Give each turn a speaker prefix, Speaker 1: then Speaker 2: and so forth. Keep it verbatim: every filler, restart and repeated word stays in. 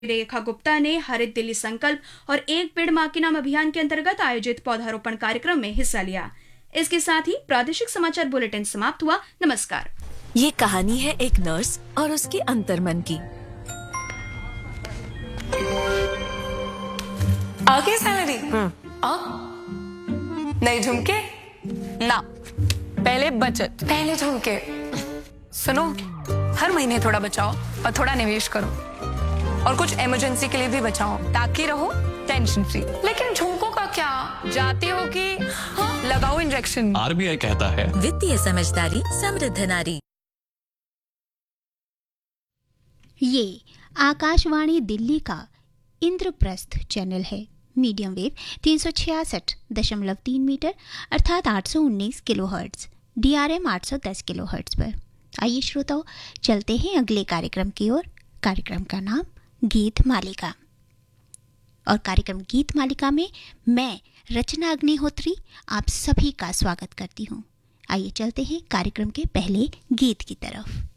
Speaker 1: रेखा गुप्ता ने हरित दिल्ली संकल्प और एक पेड़ मां के नाम अभियान के अंतर्गत आयोजित पौधारोपण कार्यक्रम में हिस्सा लिया। इसके साथ ही प्रादेशिक समाचार बुलेटिन समाप्त हुआ। नमस्कार।
Speaker 2: ये कहानी है एक नर्स और उसके अंतर्मन की।
Speaker 3: आगे सैलरी आ नहीं झुमके ना, पहले बचत, पहले झुमके। सुनो, हर महीने थोड़ा बचाओ और थोड़ा निवेश करो और कुछ इमरजेंसी के लिए भी बचाओ ताकि रहो टेंशन फ्री। लेकिन झुमकों का क्या, जाती हो कि हाँ? लगाओ इंजेक्शन।
Speaker 4: आरबीआई कहता है
Speaker 2: वित्तीय समझदारी समृद्ध नारी।
Speaker 5: ये आकाशवाणी दिल्ली का इंद्रप्रस्थ चैनल है। मीडियम वेव तीन सौ छियासठ दशमलव तीन मीटर अर्थात आठ सौ उन्नीस kilo hertz, D R M आठ सौ दस किलो हर्ट्ज पर। आइए श्रोताओं, चलते हैं अगले कार्यक्रम की ओर। कार्यक्रम का नाम गीत मालिका, और कार्यक्रम गीत मालिका में मैं रचना अग्निहोत्री आप सभी का स्वागत करती हूँ। आइए चलते हैं कार्यक्रम के पहले गीत की तरफ।